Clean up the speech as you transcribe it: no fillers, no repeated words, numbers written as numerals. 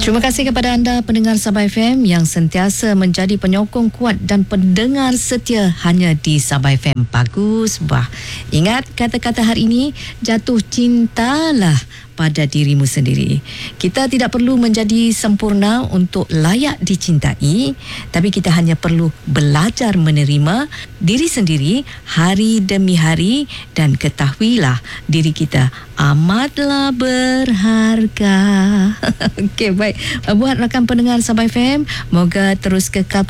Terima kasih kepada anda pendengar Sabah FM yang sentiasa menjadi penyokong kuat dan pendengar setia hanya di Sabah FM. Bagus, bah. Ingat kata-kata hari ini, jatuh cintalah pada dirimu sendiri. Kita tidak perlu menjadi sempurna untuk layak dicintai, tapi kita hanya perlu belajar menerima diri sendiri hari demi hari dan ketahuilah diri kita amatlah berharga. Okey, baik. Buat rakan pendengar Sabah FM, moga terus kekal